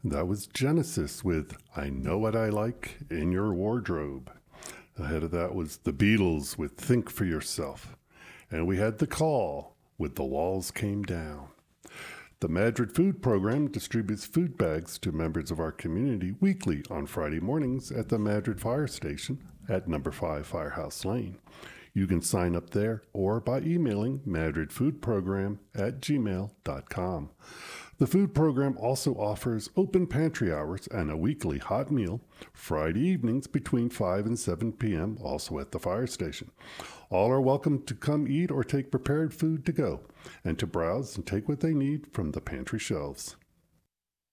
That was Genesis with I Know What I Like in Your Wardrobe. Ahead of that was The Beatles with Think for Yourself. And we had The Call with The Walls Came Down. The Madrid Food Program distributes food bags to members of our community weekly on Friday mornings at the Madrid Fire Station at number 5 Firehouse Lane. You can sign up there or by emailing madridfoodprogram@gmail.com. The food program also offers open pantry hours and a weekly hot meal Friday evenings between 5 and 7 p.m., also at the fire station. All are welcome to come eat or take prepared food to go and to browse and take what they need from the pantry shelves.